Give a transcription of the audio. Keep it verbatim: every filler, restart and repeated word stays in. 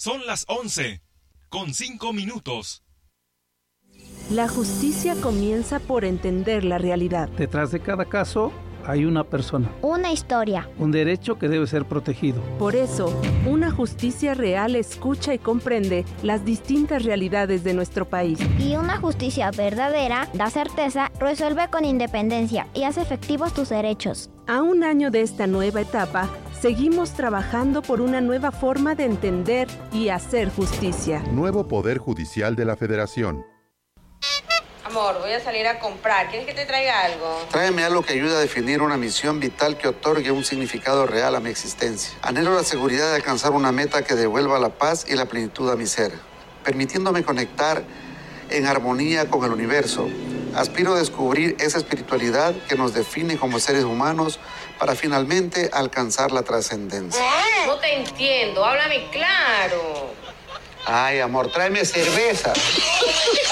Son las once, con cinco minutos. La justicia comienza por entender la realidad. Detrás de cada caso hay una persona. Una historia. Un derecho que debe ser protegido. Por eso, una justicia real escucha y comprende las distintas realidades de nuestro país. Y una justicia verdadera da certeza, resuelve con independencia y hace efectivos tus derechos. A un año de esta nueva etapa, seguimos trabajando por una nueva forma de entender y hacer justicia. Nuevo Poder Judicial de la Federación. Amor, voy a salir a comprar. ¿Quieres que te traiga algo? Tráeme algo que ayude a definir una misión vital que otorgue un significado real a mi existencia. Anhelo la seguridad de alcanzar una meta que devuelva la paz y la plenitud a mi ser, permitiéndome conectar en armonía con el universo. Aspiro a descubrir esa espiritualidad que nos define como seres humanos para finalmente alcanzar la trascendencia. No te entiendo, háblame claro. Ay, amor, tráeme cerveza.